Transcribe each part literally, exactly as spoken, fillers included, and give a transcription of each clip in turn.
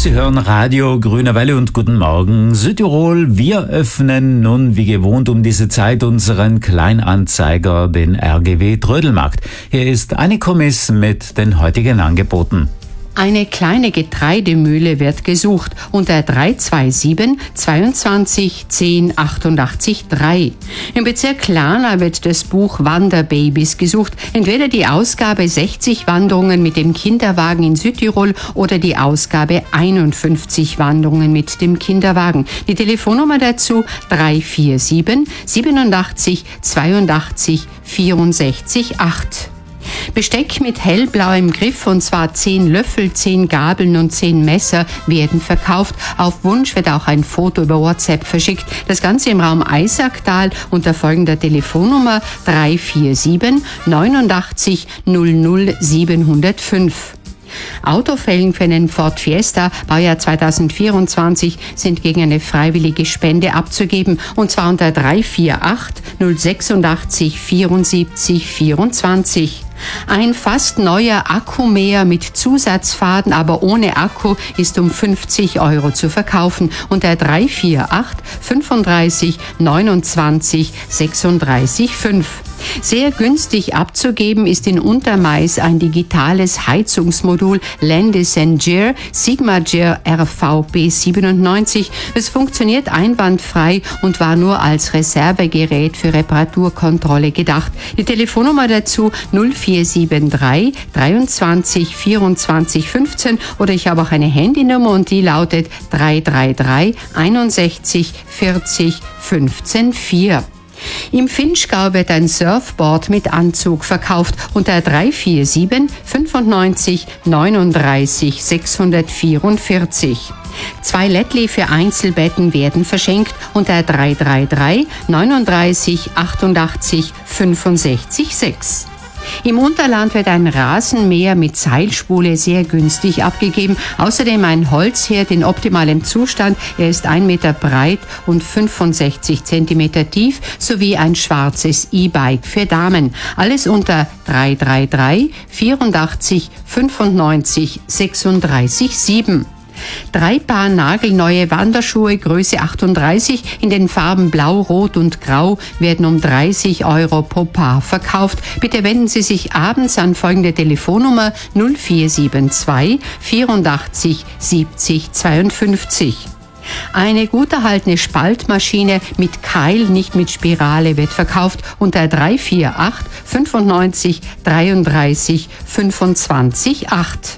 Sie hören Radio Grüne Welle und guten Morgen Südtirol. Wir öffnen nun wie gewohnt um diese Zeit unseren Kleinanzeiger, den R G W Trödelmarkt. Hier ist Anne Kommis mit den heutigen Angeboten. Eine kleine Getreidemühle wird gesucht unter drei zwei sieben zweiundzwanzig zehn achtundachtzig drei. Im Bezirk Klana wird das Buch Wanderbabys gesucht. Entweder die Ausgabe sechzig Wanderungen mit dem Kinderwagen in Südtirol oder die Ausgabe einundfünfzig Wanderungen mit dem Kinderwagen. Die Telefonnummer dazu drei vier sieben siebenundachtzig zweiundachtzig vierundsechzig acht. Besteck mit hellblauem Griff, und zwar zehn Löffel, zehn Gabeln und zehn Messer werden verkauft. Auf Wunsch wird auch ein Foto über WhatsApp verschickt. Das Ganze im Raum Eisacktal unter folgender Telefonnummer drei vier sieben neunundachtzig null null siebenhundertfünf. Autofelgen für einen Ford Fiesta Baujahr zweitausendvierundzwanzig sind gegen eine freiwillige Spende abzugeben, und zwar unter drei vier acht null sechsundachtzig vierundsiebzig vierundzwanzig. Ein fast neuer Akkumäher mit Zusatzfaden, aber ohne Akku, ist um fünfzig Euro zu verkaufen unter drei vier acht fünfunddreißig neunundzwanzig sechsunddreißig fünf. Sehr günstig abzugeben ist in Untermais ein digitales Heizungsmodul Landis&Gyr Sigma-Gyr R V B siebenundneunzig. Es funktioniert einwandfrei und war nur als Reservegerät für Reparaturkontrolle gedacht. Die Telefonnummer dazu null vier sieben drei dreiundzwanzig vierundzwanzig fünfzehn, oder ich habe auch eine Handynummer und die lautet drei drei drei einundsechzig vierzig fünfzehn vier. Im Finchgau wird ein Surfboard mit Anzug verkauft unter drei vier sieben fünfundneunzig neununddreißig sechshundertvierundvierzig. Zwei Lättli für Einzelbetten werden verschenkt unter drei drei drei neununddreißig achtundachtzig fünfundsechzig sechs. Im Unterland wird ein Rasenmäher mit Seilspule sehr günstig abgegeben. Außerdem ein Holzherd in optimalem Zustand. Er ist ein Meter breit und fünfundsechzig Zentimeter tief, sowie ein schwarzes E-Bike für Damen. Alles unter drei drei drei vierundachtzig fünfundneunzig sechsunddreißig sieben. Drei Paar nagelneue Wanderschuhe Größe achtunddreißig in den Farben Blau, Rot und Grau werden um dreißig Euro pro Paar verkauft. Bitte wenden Sie sich abends an folgende Telefonnummer null vier sieben zwei vierundachtzig siebzig zweiundfünfzig. Eine gut erhaltene Spaltmaschine mit Keil, nicht mit Spirale, wird verkauft unter drei vier acht fünfundneunzig dreiunddreißig fünfundzwanzig acht.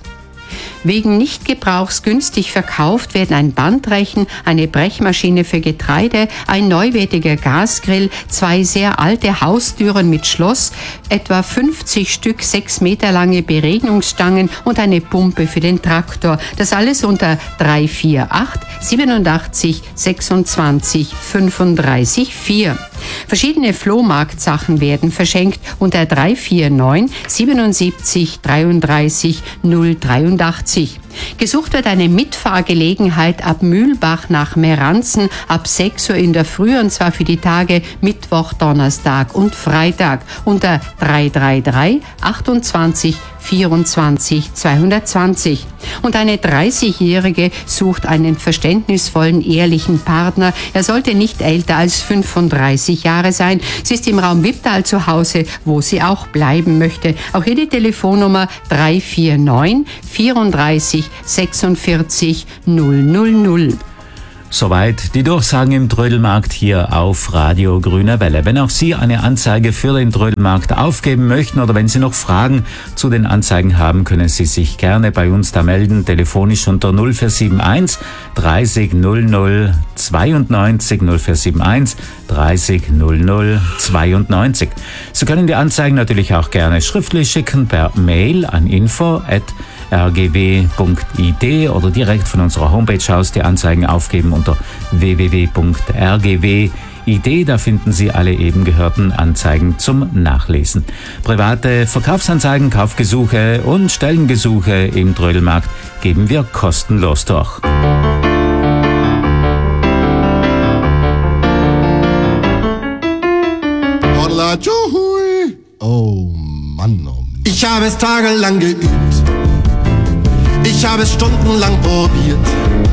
Wegen Nichtgebrauchs günstig verkauft werden ein Bandrechen, eine Brechmaschine für Getreide, ein neuwertiger Gasgrill, zwei sehr alte Haustüren mit Schloss, etwa fünfzig Stück sechs Meter lange Beregnungsstangen und eine Pumpe für den Traktor. Das alles unter drei vier acht siebenundachtzig sechsundzwanzig fünfunddreißig vier. Verschiedene Flohmarktsachen werden verschenkt unter drei vier neun siebenundsiebzig dreiunddreißig null dreiundachtzig. Gesucht wird eine Mitfahrgelegenheit ab Mühlbach nach Meranzen ab sechs Uhr in der Früh, und zwar für die Tage Mittwoch, Donnerstag und Freitag unter drei drei drei achtundzwanzig vierundzwanzig zweihundertzwanzig. Und eine dreißigjährige sucht einen verständnisvollen, ehrlichen Partner. Er sollte nicht älter als fünfunddreißig Jahre sein. Sie ist im Raum Wipptal zu Hause, wo sie auch bleiben möchte. Auch hier die Telefonnummer drei vier neun vierunddreißig sechsundvierzig null null null. Soweit die Durchsagen im Trödelmarkt hier auf Radio Grüne Welle. Wenn auch Sie eine Anzeige für den Trödelmarkt aufgeben möchten oder wenn Sie noch Fragen zu den Anzeigen haben, können Sie sich gerne bei uns da melden, telefonisch unter null vier sieben eins dreißig null null zweiundneunzig null vier sieben eins dreißig null null zweiundneunzig. Sie können die Anzeigen natürlich auch gerne schriftlich schicken per Mail an info at r g w punkt i d oder direkt von unserer Homepage aus die Anzeigen aufgeben unter w w w punkt r g w punkt i d. Da finden Sie alle eben gehörten Anzeigen zum Nachlesen. Private Verkaufsanzeigen, Kaufgesuche und Stellengesuche im Trödelmarkt geben wir kostenlos durch. Oh Mann, oh Mann. Ich habe es tagelang geübt. Ich habe es stundenlang probiert.